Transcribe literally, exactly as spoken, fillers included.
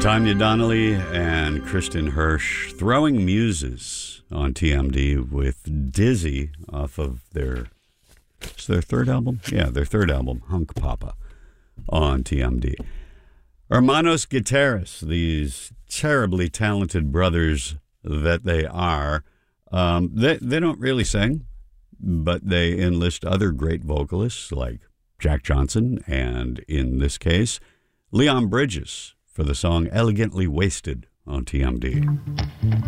Tanya Donnelly and Kristen Hirsch throwing muses on T M D with Dizzy off of their, it's their third album? Yeah, their third album, Hunk Papa, on T M D. Hermanos Guitars, these terribly talented brothers that they are, um, they, they don't really sing, but they enlist other great vocalists like Jack Johnson and, in this case, Leon Bridges for the song Elegantly Wasted on T M D.